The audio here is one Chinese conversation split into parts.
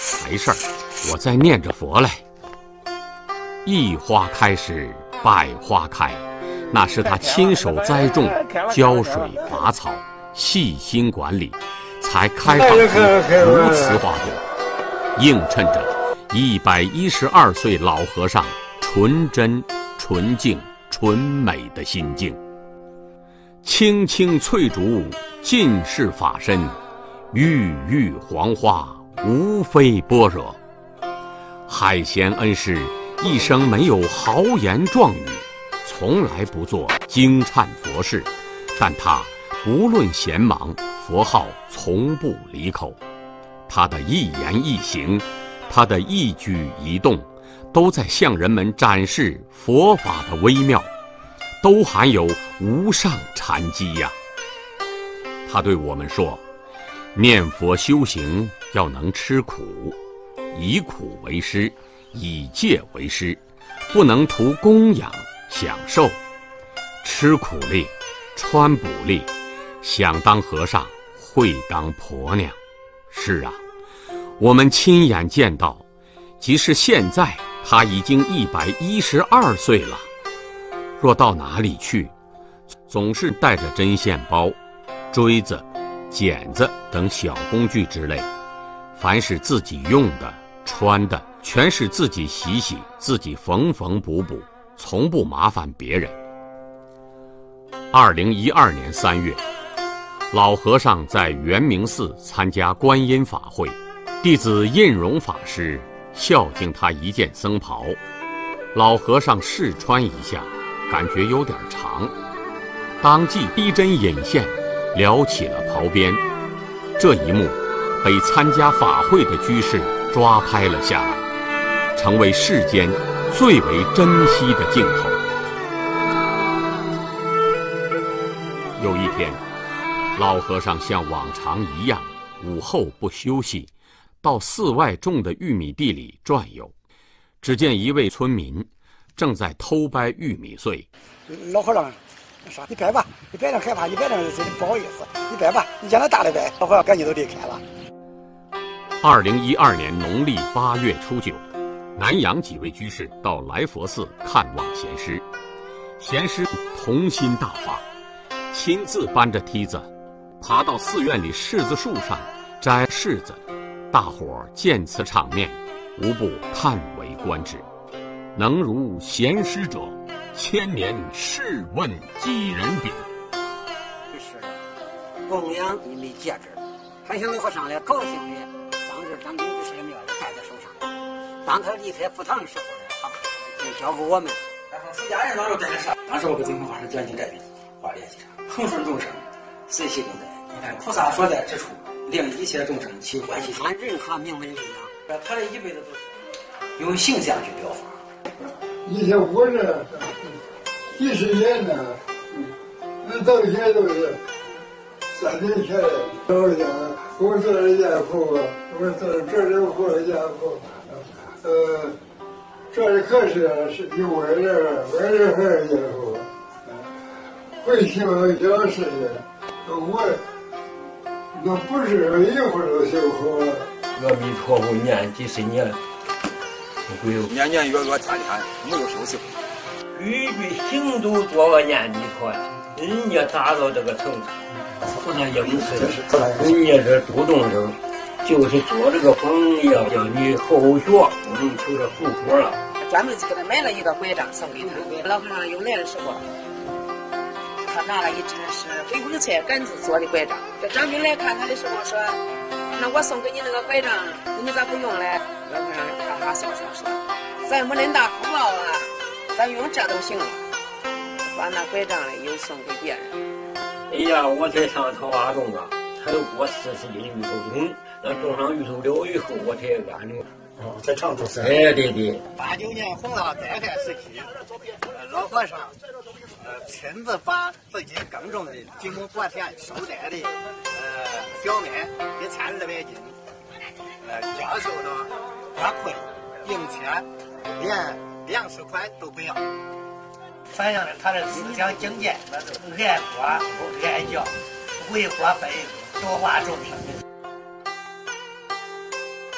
财事儿，我在念着佛嘞。一花开时百花开，那是他亲手栽种、浇水拔草、细心管理，才开放出如此花朵，映衬着112岁老和尚纯真、纯净、纯美的心境。青青翠竹尽是法身，郁郁黄花无非般若。海贤恩师一生没有豪言壮语，从来不做惊忏佛事，但他不论闲忙，佛号从不离口。他的一言一行，他的一举一动，都在向人们展示佛法的微妙，都含有无上禅机呀。他对我们说，念佛修行要能吃苦，以苦为师，以戒为师，不能图供养享受。吃苦力，穿补力，想当和尚会当婆娘。是啊，我们亲眼见到，即使现在他已经112岁了，若到哪里去，总是带着针线包、锥子、剪子等小工具之类，凡是自己用的、穿的，全是自己洗洗，自己缝缝补补，从不麻烦别人。2012年3月，老和尚在圆明寺参加观音法会，弟子印荣法师孝敬他一件僧袍，老和尚试穿一下，感觉有点长，当即逼针引线，撩起了袍边。这一幕被参加法会的居士抓拍了下来，成为世间最为珍惜的镜头。有一天，老和尚像往常一样，午后不休息，到寺外种的玉米地里转悠。只见一位村民正在偷掰玉米穗。 老和尚说：“你掰吧，你掰着害怕，你掰着不好意思，你掰吧，你让他大的掰。”老和尚赶紧都离开了。 2012年农历8月初9，南阳几位居士到来佛寺看望贤师，贤师童心大发，亲自搬着梯子爬到寺院里柿子树上摘柿子。大伙儿见此场面，无不叹为观止。能如贤师者，千年试问几人比？ 是供养你没戒指，还想和尚来高兴的，当着张明居士的面戴在手上。当他离开佛堂的时候呢，就交给我们。 出家人当时带着啥？当时我给净空法师讲经这边话联系上，恒顺众生，随喜共在。你看菩萨所在之处，令一切众生起欢喜心。 按任何名闻力量， 他这一辈子都是用形象去表法。 一些活着，几十年呢，那到现在都是3年前老人家，我做了家父，我做了这里活了家父，这里可是有我这还是家父，会修小事的，我那不是一会儿都修好。 阿弥陀佛念几十年。 年年月月天天没有休息， 句句行都做个念弥陀，人家达到这个程度，不能应试，人家这主动生，就是做这个榜样，叫你后学，不能求这后果了。 专门给他买了一个拐杖送给他，老和尚又来的时候，他拿了一只是回光菜杆子做的拐杖。这张兵来看他的时候说：“那我送给你那个拐杖，你咋不用嘞？”老和尚哈哈笑笑说：“咱没恁大福报啊，咱用这都行了。”把那拐杖嘞又送给别人。 哎呀，我才上桃花种啊，才有过40斤芋头种，那种上芋头了以后，我才安定。 在常州山。 哎，对对。 89年洪涝灾害时期，老和尚亲自把自己耕种的几亩薄田收摘的小麦1200斤，教授的花卉、并且连粮食款都不要，反映了他的思想境界，那是爱国爱教，为国分忧，多化众生。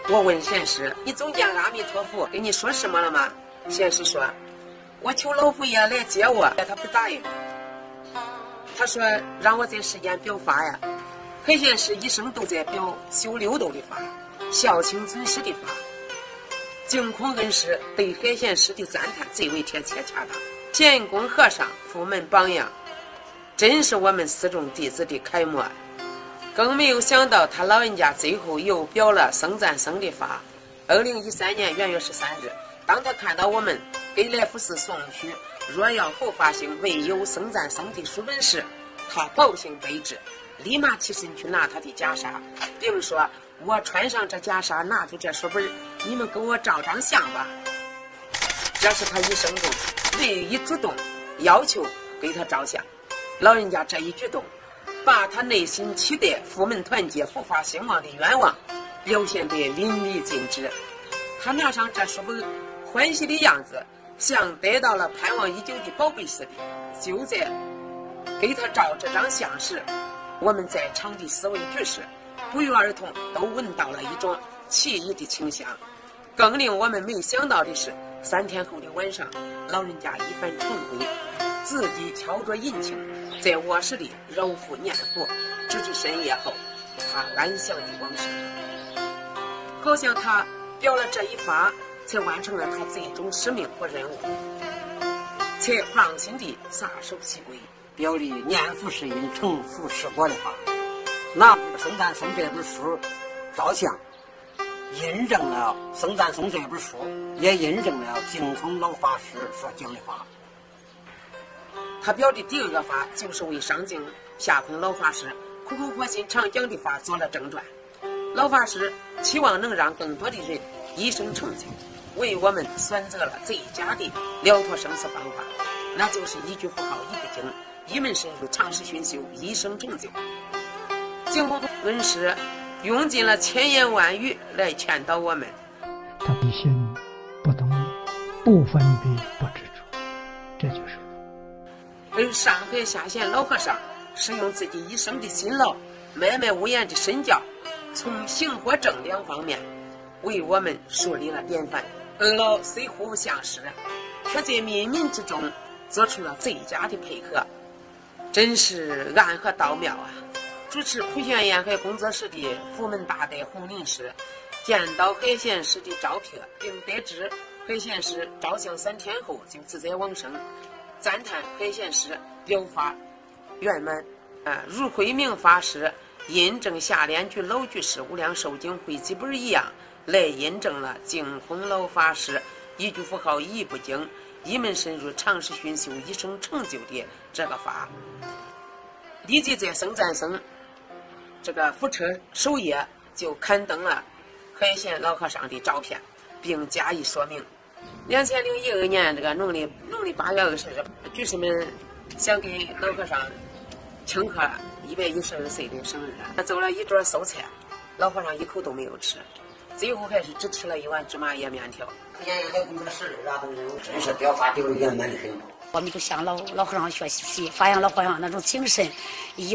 我问贤师：“你总见阿弥陀佛跟你说什么了吗？”贤师说：“我求老佛爷来接我，他不答应。他说让我在世间表法呀。海贤师一生都在表修六度的法，孝亲尊师的法。净空恩师对海贤师的赞叹最为贴切恰当。乾坤和尚佛门榜样，真是我们四众弟子的楷模。更没有想到他老人家最后又表了僧赞僧的法。2013年元月13日，当他看到我们给来福寺送去若要后发行唯有僧赞僧的书本时，他高兴悲之，立马起身去拿他的袈裟，并说：“我穿上这袈裟，拿出这书本，你们给我照张相吧。”这是他一生中唯一主动要求给他照相。老人家这一举动，把他内心期待佛门团结、佛法兴旺的愿望表现得淋漓尽致。他拿上这书本，欢喜的样子像得到了盼望已久的宝贝似的。就在给他照这张相时，我们在场的四位居士不约而同都闻到了一种奇异的清香。更令我们没想到的是，3天后的晚上，老人家一番晨归，自己敲着引磬，在卧室里揉腹念佛，直至深夜后，他安详地往生。好像他表了这一法，才完成了他最终使命和任务，才放心地撒手西归， 表里念佛是因，成佛是果的法。拿《僧赞僧》这本书照相，印证了《僧赞僧》这本书，也印证了净空老法师所讲的法。 他表的第二个法，就是为上净下空老法师苦口婆心常讲的法做了正传。老法师期望能让更多的人一生成就，为我们选择了最佳的了脱生死方法，那就是一句佛号一部经，一门深入，长时熏修，一生成就。净空恩师用尽了千言万语来劝导我们。 他的心不动，不分别，不执着，这就是佛。 而上海下县老和尚是用自己一生的辛劳，脉脉无言的身教，从行和正两方面为我们树立了典范。二老虽互不相识，却在冥冥之中做出了最佳的配合，真是暗合道妙啊！主持普贤沿海工作室的佛门大德洪林师见到海贤师的照片，并得知海贤师照相3天后就自在往生，赞叹海贤师表法圆满，如慧明法师印证下联居老居士无量寿经汇集本一样，来印证了净空老法师一句佛号一部经，一门深入，长时熏修，一生成就的这个法。立即在僧赞僧这个佛车首页就刊登了海贤老和尚的照片，并加以说明。2012年这个农历8月20日，居士们想给老和尚庆贺112岁的生日，他做了一桌素菜，老和尚一口都没有吃，最后还是只吃了一碗芝麻叶面条。 普贤沿海工作室的都真是表法表圆满的很。 我们就向老和尚学习，发扬老和尚那种精神。